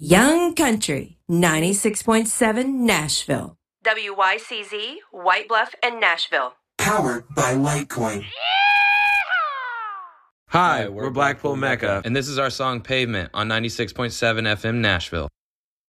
Young Country, 96.7 Nashville. WYCZ, White Bluff, and Nashville. Powered by Litecoin. Hi, we're Blackpool Mecca, and this is our song Pavement on 96.7 FM Nashville.